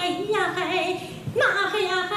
嘿呀嘿，那嘿呀嘿。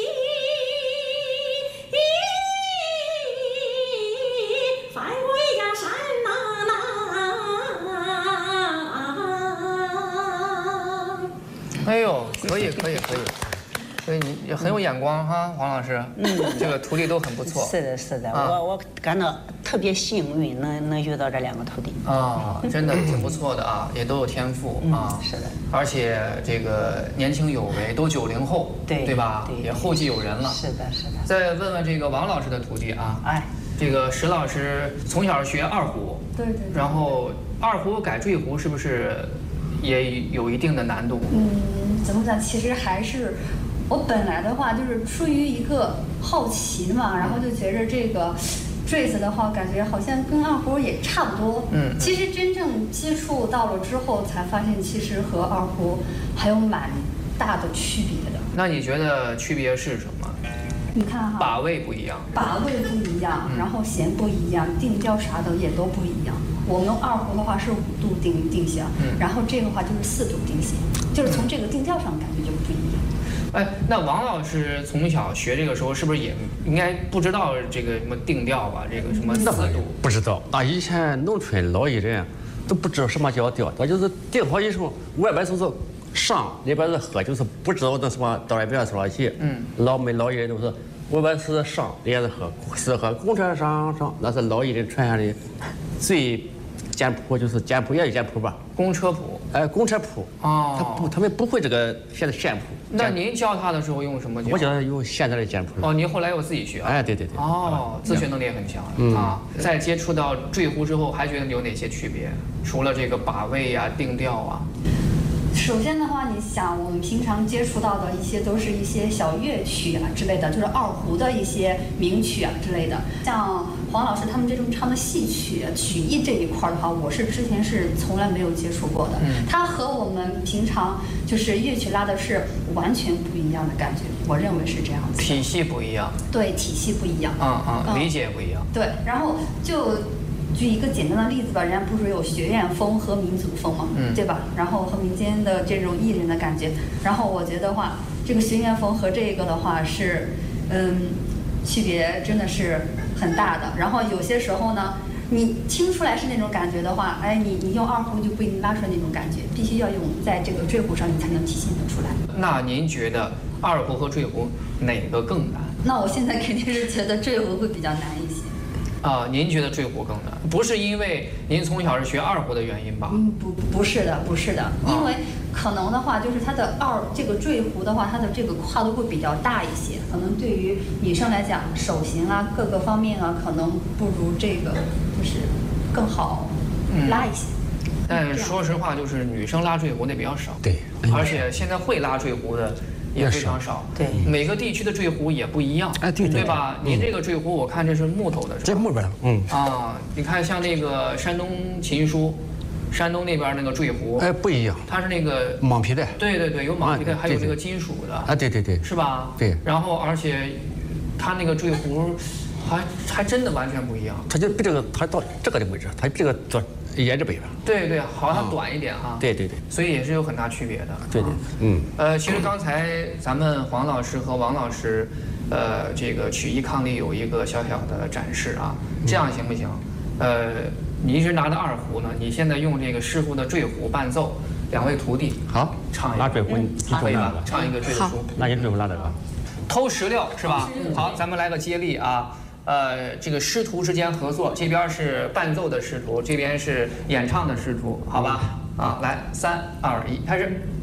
哎呦，可以，所以你也很有眼光哈，黄老师。这个徒弟都很不错。 是的，是的，我感到特别幸运，能遇到这2个徒弟。 啊，真的挺不错的啊，也都有天赋啊。 是的。 而且这个年轻有为，都90后，对吧？ 对， 也后继有人了。 是的。 再问问这个王老师的徒弟啊，这个石老师从小学二胡， 对， 然后二胡改坠胡是不是也有一定的难度？ 怎么讲？其实还是我本来的话就是出于一个好奇嘛，然后就觉着这个坠子的话，感觉好像跟二胡也差不多。其实真正接触到了之后，才发现其实和二胡还有蛮大的区别的。 那你觉得区别是什么？ 你看哈， 把位不一样， 把位不一样，然后弦不一样，定调啥的也都不一样。我们二胡的话是5度定弦，然后这个话就是4度定弦，就是从这个定调上感觉就不一样。 哎，那王老师从小学这个时候是不是也应该不知道这个什么定调吧？这个什么4度？ 不知道。那以前农村老艺人都不知道什么叫调，那就是定好一声，外边就是上，里边是和，就是不知道那什么到外边说起。老艺人都是外边是上，里边是和，是和公车上，那是老艺人传下的最简谱，就是简谱也是简谱吧？ 公车谱。 公车谱。他们不会这个写的线谱。 那您教他的时候用什么教？ 我教他用现在的简谱。 您后来又自己学啊？ 对。 自学能力也很强啊。在接触到坠胡之后，还觉得有哪些区别？除了这个把位啊、定调啊。 首先的话，你想我们平常接触到的一些都是一些小乐曲啊之类的，就是二胡的一些名曲啊之类的。像黄老师他们这种唱的戏曲、曲艺这一块的话，我是之前是从来没有接触过的。它和我们平常就是乐曲拉的是完全不一样的感觉，我认为是这样子。 体系不一样。 对，体系不一样。 理解不一样。 对，然后就。举一个简单的例子吧，人家不是有学院风和民族风嘛，对吧？然后和民间的这种艺人的感觉，然后我觉得话，这个学院风和这个的话是，区别真的是很大的。然后有些时候呢，你听出来是那种感觉的话，你用二胡就不一定拉出来那种感觉，必须要用在这个坠胡上，你才能体现得出来。 那您觉得二胡和坠胡哪个更难？ 那我现在肯定是觉得坠胡会比较难一些。 您觉得坠胡更难？不是因为您从小是学二胡的原因吧？ 不是的，因为可能的话，就是它的这个坠胡的话，它的这个跨度会比较大一些，可能对于女生来讲，手型啊各个方面啊，可能不如这个就是更好拉一些。 但说实话，就是女生拉坠胡的比较少， 对， 而且现在会拉坠胡的也非常少， 对， 每个地区的坠胡也不一样，对吧？您这个坠胡，我看这是木头的， 这木边的， 你看像那个山东琴书，山东那边那个坠胡， 不一样， 它是那个蟒皮的， 对，有蟒皮的，还有那个金属的， 对， 是吧？ 对， 然后而且它那个坠胡还真的完全不一样， 它就比这个，它到这个的位置，它比这个做沿着背吧， 对，好像短一点哈， 对， 所以也是有很大区别的， 对， 其实刚才咱们黄老师和王老师，这个曲艺伉俪有一个小小的展示啊，这样行不行？你一直拿着二胡呢，你现在用这个师傅的坠胡伴奏，2位徒弟好唱一个， 拉坠胡， 可以吧？唱一个坠子书， 那你坠胡拉这个， 偷石榴是吧？好，咱们来个接力啊。这个师徒之间合作，这边是伴奏的师徒，这边是演唱的师徒，好吧？来，3、2、1，开始。